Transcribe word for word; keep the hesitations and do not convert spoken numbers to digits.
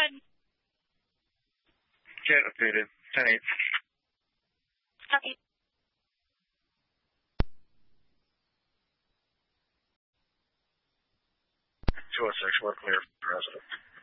Jet updated. ten eight. Copy. two oh six, we're clear for resident.